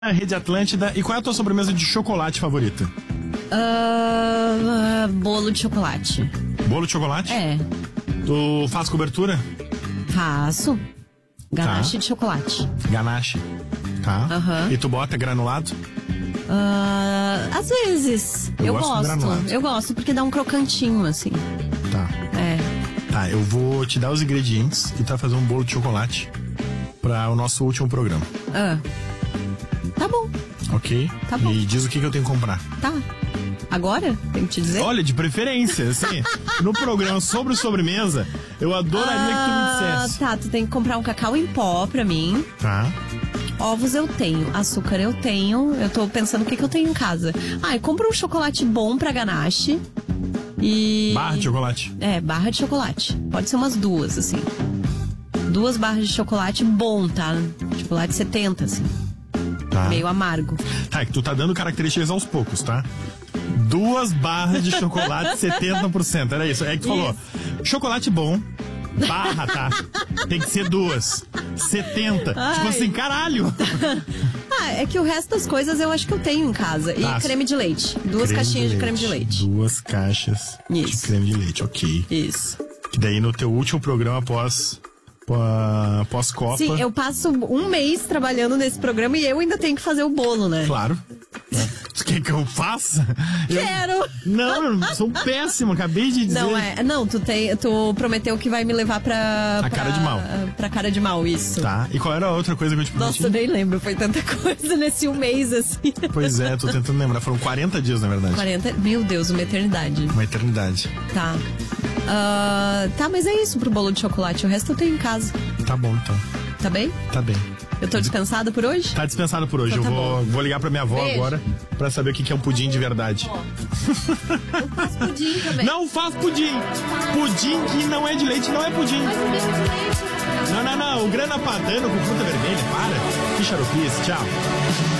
Rede Atlântida. E qual é a tua sobremesa de chocolate favorita? Bolo de chocolate. Bolo de chocolate? É. Tu faz cobertura? Faço. Ganache de chocolate. Ganache. Tá. Aham. E tu bota granulado? Às vezes. Eu Eu gosto gosto. granulado. Eu gosto porque dá um crocantinho, assim. Tá. É. Tá, eu vou te dar os ingredientes e tu vai fazer um bolo de chocolate pra o nosso último programa. Tá bom. Ok? Tá bom. E diz o que eu tenho que comprar. Tá. Agora? Tem que te dizer? Olha, de preferência, assim, no programa sobre sobremesa, eu adoraria que tu me dissesse. Tá, tu tem que comprar um cacau em pó pra mim. Tá. Ovos eu tenho, açúcar eu tenho. Eu tô pensando o que eu tenho em casa. E compra um chocolate bom pra ganache. E... Barra de chocolate. Barra de chocolate. Pode ser umas duas, assim. 2 barras de chocolate bom, tá? Chocolate 70, assim. Tá. Meio amargo. Tá, é que tu tá dando características aos poucos, tá? 2 barras de chocolate 70%. Era isso. É que tu falou. Chocolate bom. Barra, tá? Tem que ser 2. 70. Tipo assim, caralho. É que o resto das coisas eu acho que eu tenho em casa. E Tá. creme de leite. 2 caixinhas de creme de leite. 2 caixas de Isso. creme de leite, ok. Isso. Que daí no teu último programa pós-Copa. Sim, eu passo um mês trabalhando nesse programa e eu ainda tenho que fazer o bolo, né? Claro. Tu quer que eu faça? Quero! Não, eu sou péssimo, acabei de dizer. Não, tu prometeu que vai me levar pra cara de mal. Pra cara de mal, isso. Tá, e qual era a outra coisa que eu te prometi? Nossa, eu nem lembro, foi tanta coisa nesse um mês, assim. Pois é, tô tentando lembrar, foram 40 dias, na verdade. 40, meu Deus, uma eternidade. Uma eternidade. Tá. Tá, mas é isso pro bolo de chocolate, o resto eu tenho em casa. Tá bom, então. Tá bem? Tá bem. Eu tô dispensada por hoje? Tá dispensado por hoje. Então tá Eu vou ligar pra minha avó Beijo. agora pra saber o que é um pudim de verdade. Eu faço pudim também. Não faz pudim! Pudim que não é de leite, não é pudim. Mas o mesmo de leite. Não. O grana padano com fruta vermelha, para. Que xaropice, tchau.